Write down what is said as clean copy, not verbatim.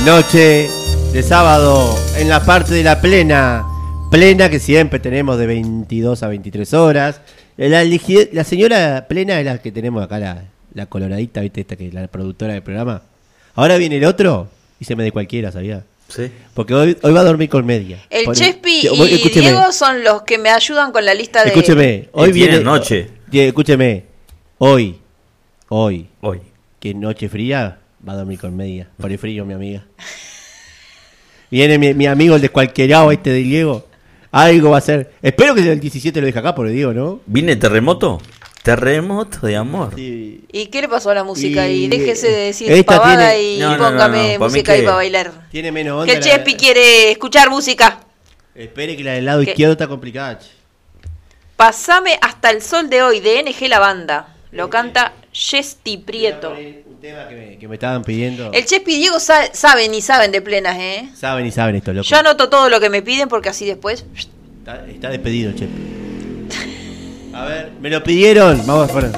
Noche de sábado en la parte de la plena que siempre tenemos de 22 a 23 horas. La señora plena es la que tenemos acá, la coloradita, ¿viste? Esta que es la productora del programa. Ahora viene el otro y se me de cualquiera, ¿sabía? Sí. Porque hoy va a dormir con media. El Chespi y Diego son los que me ayudan con la lista de... Escúcheme, hoy viene noche. Escúcheme, hoy, que noche fría, va a dormir con media. Por el frío, mi amiga. Viene mi amigo el descualquierado de Diego. Algo va a ser. Espero que el 17 lo deje acá, por Diego, ¿no? ¿Viene terremoto? Terremoto de amor. Sí. ¿Y qué le pasó a la música? Y déjese de decir pavada y póngame música ahí para bailar. Tiene menos onda. Que el Chespi quiere escuchar música. Espere que la del lado izquierdo está complicada. Pasame hasta el sol de hoy, de NG La Banda. Lo canta Chespi Prieto. Un tema que me estaban pidiendo. El Chespi y Diego saben de plenas, ¿eh? Saben esto, loco. Yo anoto todo lo que me piden porque así después... Está despedido, Chespi. A ver, me lo pidieron. Vamos a poner.